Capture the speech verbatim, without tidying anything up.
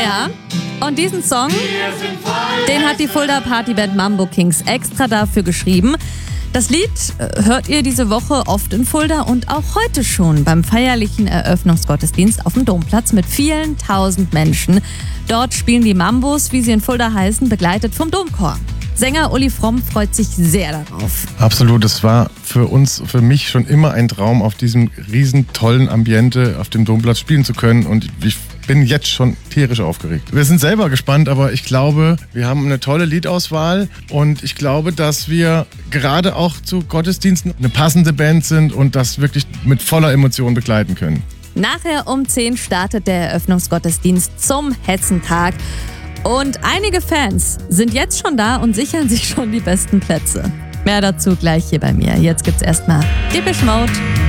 Ja, und diesen Song, den hat die Fulda Partyband Mambo Kings extra dafür geschrieben. Das Lied hört ihr diese Woche oft in Fulda und auch heute schon beim feierlichen Eröffnungsgottesdienst auf dem Domplatz mit vielen tausend Menschen. Dort spielen die Mambos, wie sie in Fulda heißen, begleitet vom Domchor. Sänger Uli Fromm freut sich sehr darauf. Absolut, es war für uns, für mich schon immer ein Traum, auf diesem riesen tollen Ambiente auf dem Domplatz spielen zu können, und ich bin jetzt schon tierisch aufgeregt. Wir sind selber gespannt, aber ich glaube, wir haben eine tolle Liedauswahl und ich glaube, dass wir gerade auch zu Gottesdiensten eine passende Band sind und das wirklich mit voller Emotion begleiten können. Nachher um zehn startet der Eröffnungsgottesdienst zum Hessentag. Und einige Fans sind jetzt schon da und sichern sich schon die besten Plätze. Mehr dazu gleich hier bei mir. Jetzt gibt's erstmal Depeche Mode.